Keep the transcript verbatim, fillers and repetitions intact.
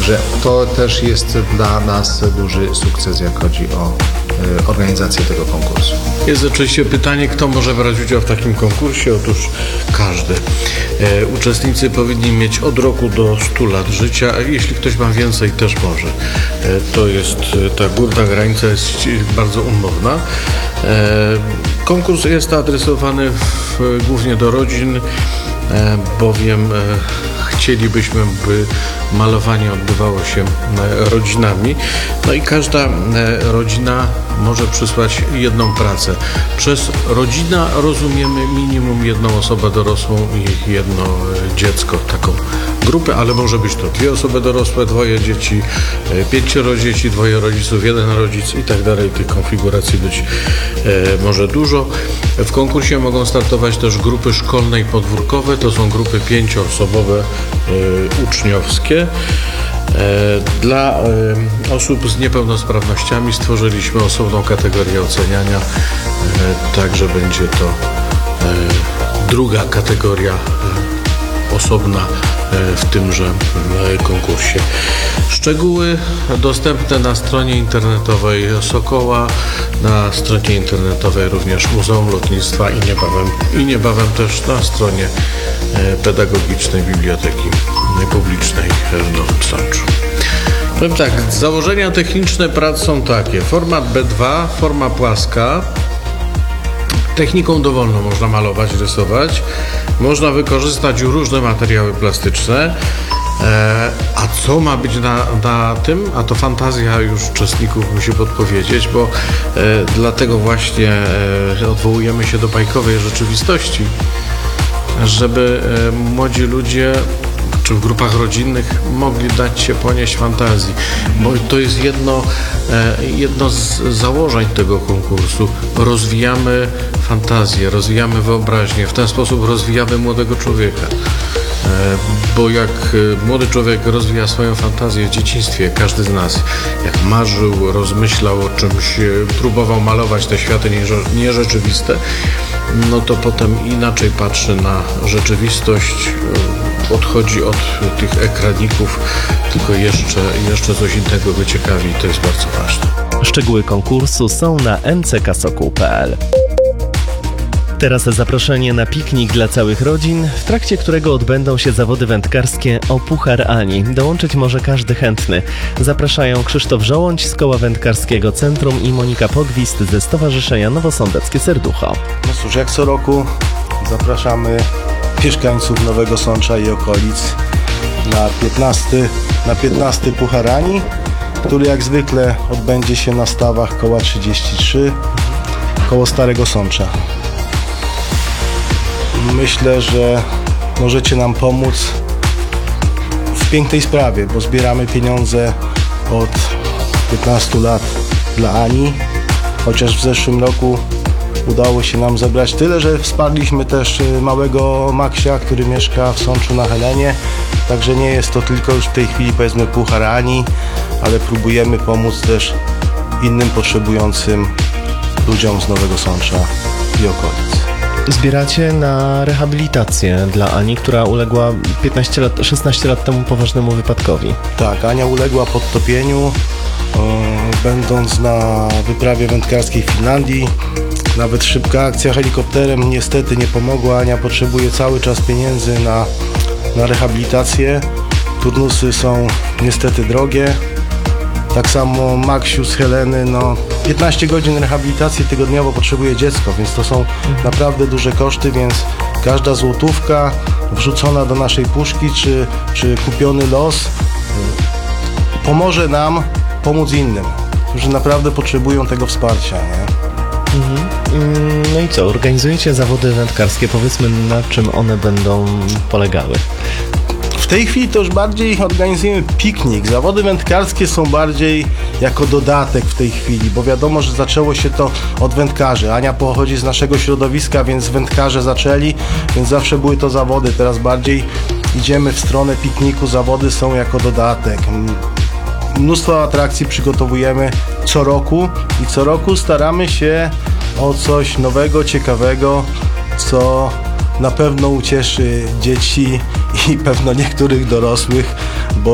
Także to też jest dla nas duży sukces, jak chodzi o organizację tego konkursu. Jest oczywiście pytanie, kto może brać udział w takim konkursie? Otóż każdy. E, uczestnicy powinni mieć od roku do stu lat życia, a jeśli ktoś ma więcej, też może. E, to jest, ta górna granica jest bardzo umowna. E, konkurs jest adresowany w, głównie do rodzin, e, bowiem e, chcielibyśmy, by malowanie odbywało się rodzinami. No i każda rodzina może przysłać jedną pracę. Przez rodzina rozumiemy minimum jedną osobę dorosłą i jedno dziecko, taką grupę, ale może być to dwie osoby dorosłe, dwoje dzieci, pięcioro dzieci, dwoje rodziców, jeden rodzic i tak dalej. Tych konfiguracji być e, może dużo. W konkursie mogą startować też grupy szkolne i podwórkowe. To są grupy pięcioosobowe, e, uczniowskie. E, dla e, osób z niepełnosprawnościami stworzyliśmy osobną kategorię oceniania, e, także będzie to e, druga kategoria e, osobna w tymże konkursie. Szczegóły dostępne na stronie internetowej Sokoła, na stronie internetowej również Muzeum Lotnictwa i niebawem, i niebawem też na stronie Pedagogicznej Biblioteki Publicznej w Nowym Sączu. Powiem tak, założenia techniczne prac są takie: format B dwa, forma płaska. Techniką dowolną można malować, rysować. Można wykorzystać różne materiały plastyczne. E, a co ma być na, na tym? A to fantazja już uczestników musi podpowiedzieć, bo e, dlatego właśnie e, odwołujemy się do bajkowej rzeczywistości, żeby e, młodzi ludzie czy w grupach rodzinnych mogli dać się ponieść fantazji, bo to jest jedno, jedno z założeń tego konkursu. Rozwijamy fantazję, rozwijamy wyobraźnię, w ten sposób rozwijamy młodego człowieka. Bo jak młody człowiek rozwija swoją fantazję w dzieciństwie, każdy z nas, jak marzył, rozmyślał o czymś, próbował malować te światy nierzeczywiste, no to potem inaczej patrzy na rzeczywistość, odchodzi od tych ekraników, tylko jeszcze, jeszcze coś innego go ciekawi, to jest bardzo ważne. Szczegóły konkursu są na m c k sokół kropka p l. Teraz zaproszenie na piknik dla całych rodzin, w trakcie którego odbędą się zawody wędkarskie o Puchar Ani. Dołączyć może każdy chętny. Zapraszają Krzysztof Żołądź z Koła Wędkarskiego Centrum i Monika Pogwist ze Stowarzyszenia Nowosądeckie Serducho. No cóż, jak co roku zapraszamy mieszkańców Nowego Sącza i okolic na piętnasty, na piętnasty Puchar Ani, który jak zwykle odbędzie się na stawach koła trzydzieści trzy koło Starego Sącza. Myślę, że możecie nam pomóc w pięknej sprawie, bo zbieramy pieniądze od piętnastu lat dla Ani, chociaż w zeszłym roku udało się nam zebrać tyle, że wsparliśmy też małego Maksia, który mieszka w Sączu na Helenie, także nie jest to tylko już w tej chwili, powiedzmy, Puchar Ani, ale próbujemy pomóc też innym potrzebującym ludziom z Nowego Sącza i okolic. Zbieracie na rehabilitację dla Ani, która uległa piętnaście lat, szesnaście lat temu poważnemu wypadkowi. Tak, Ania uległa podtopieniu, yy, będąc na wyprawie wędkarskiej w Finlandii. Nawet szybka akcja helikopterem niestety nie pomogła. Ania potrzebuje cały czas pieniędzy na, na rehabilitację. Turnusy są niestety drogie. Tak samo Maksiu z Heleny, no piętnaście godzin rehabilitacji tygodniowo potrzebuje dziecko, więc to są naprawdę duże koszty, więc każda złotówka wrzucona do naszej puszki, czy, czy kupiony los pomoże nam pomóc innym, którzy naprawdę potrzebują tego wsparcia, nie? Mhm. No i co, organizujecie zawody wędkarskie, powiedzmy, na czym one będą polegały? W tej chwili to już bardziej organizujemy piknik. Zawody wędkarskie są bardziej jako dodatek w tej chwili, bo wiadomo, że zaczęło się to od wędkarzy. Ania pochodzi z naszego środowiska, więc wędkarze zaczęli, więc zawsze były to zawody. Teraz bardziej idziemy w stronę pikniku, zawody są jako dodatek. Mnóstwo atrakcji przygotowujemy co roku i co roku staramy się o coś nowego, ciekawego, co na pewno ucieszy dzieci i pewno niektórych dorosłych, bo